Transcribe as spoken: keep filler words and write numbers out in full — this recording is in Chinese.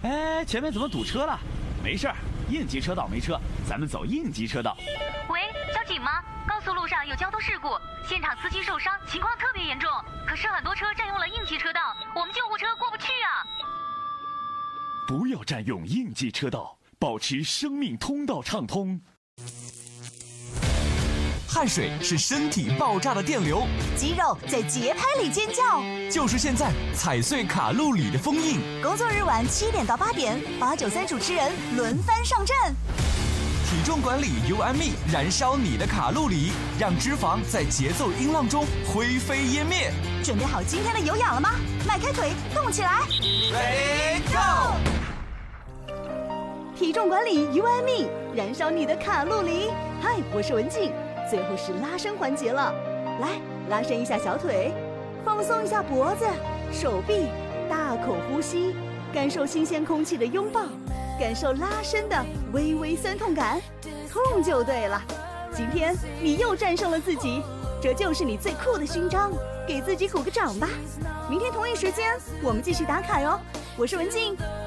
哎，前面怎么堵车了？没事儿，应急车道没车，咱们走应急车道。 喂，交警吗？高速路上有交通事故，现场司机受伤，情况特别严重。可是很多车占用了应急车道，我们救护车过不去啊！ 不要占用应急车道，保持生命通道畅通。 汗水是身体爆炸的电流， 肌肉在节拍里尖叫。 就是现在，踩碎卡路里的封印。 工作日晚七点到八点，八九三主持人轮番上阵。 体重管理 U and Me， 燃烧你的卡路里，让脂肪在节奏音浪中灰飞烟灭。 准备好今天的有氧了吗？迈开腿，动起来 ，Ready Go！ 体重管理 U and Me， 燃烧你的卡路里。嗨，我是文静。最后是拉伸环节了，来拉伸一下小腿，放松一下脖子、手臂，大口呼吸，感受新鲜空气的拥抱，感受拉伸的微微酸痛感，痛就对了。今天你又战胜了自己，这就是你最酷的勋章，给自己鼓个掌吧。明天同一时间我们继续打卡哟。我是文静，